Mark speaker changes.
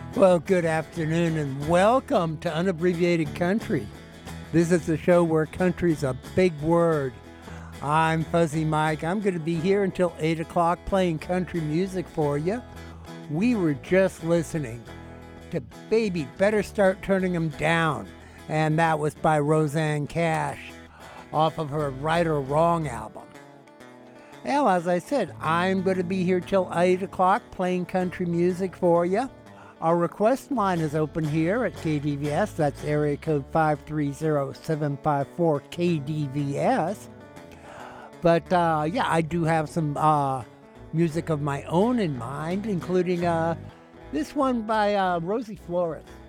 Speaker 1: Well, good afternoon and welcome to Unabbreviated Country. This is the show where country's a big word. I'm Fuzzy Mike. I'm going to be here until 8 o'clock playing country music for you. We were just listening to Baby Better Start Turning 'Em Down, and that was by Rosanne Cash off of her Right or Wrong album. Well, as I said, I'm going to be here till 8 o'clock playing country music for you. Our request line is open here at KDVS. That's area code 530-754-KDVS. But I do have some music of my own in mind, including this one by Rosie Flores.